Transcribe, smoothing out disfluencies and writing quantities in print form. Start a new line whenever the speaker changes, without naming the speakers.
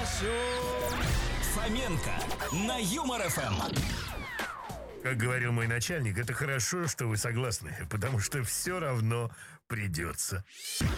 Фоменко на Юмор ФМ.
Как говорил мой начальник, это хорошо, что вы согласны, потому что все равно придется.